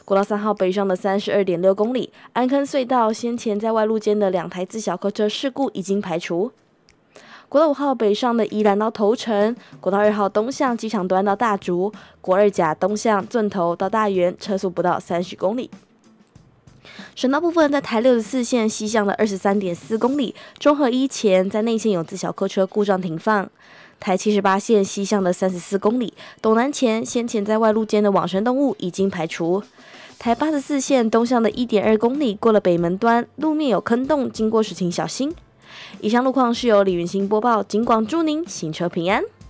国道3号北上的32.6公里，安坑隧道先前在外路间的2台自小客车事故已经排除。国道5号北上的宜兰到头城，国道2号东向机场端到大竹，国2甲东向圳头到大园，车速不到30公里。省道部分，在台64线西向的23.4公里，中和一前在内线有自小客车故障停放。台78线西向的34公里，斗南前先前在外路间的往生动物已经排除。台84线东向的1.2公里，过了北门端，路面有坑洞，经过时请小心。以上路况是由李云欣播报，警广祝您行车平安。